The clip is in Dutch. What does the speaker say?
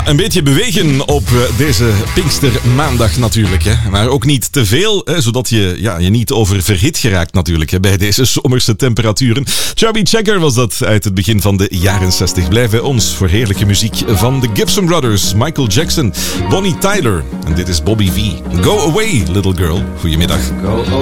Ja, een beetje bewegen op deze Pinkstermaandag natuurlijk. Hè. Maar ook niet te veel, hè, zodat je niet oververhit geraakt natuurlijk hè, bij deze zomerse temperaturen. Chubby Checker was dat uit het begin van de jaren 60. Blijven ons voor heerlijke muziek van de Gibson Brothers, Michael Jackson, Bonnie Tyler. En dit is Bobby V. Go away, little girl. Goedemiddag. Go